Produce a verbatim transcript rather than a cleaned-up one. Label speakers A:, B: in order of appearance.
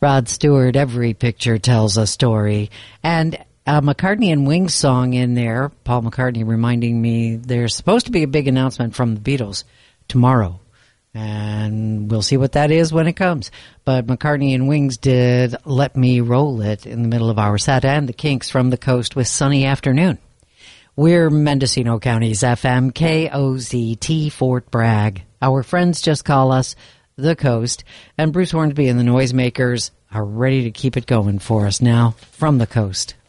A: Rod Stewart, every picture tells a story. And a McCartney and Wings song in there, Paul McCartney reminding me there's supposed to be a big announcement from the Beatles tomorrow. And we'll see what that is when it comes. But McCartney and Wings did Let Me Roll It in the middle of our set, and the Kinks from the Coast with Sunny Afternoon. We're Mendocino County's F M, K O Z T, Fort Bragg. Our friends just call us The Coast, and Bruce Hornsby and the Noisemakers are ready to keep it going for us now from the Coast.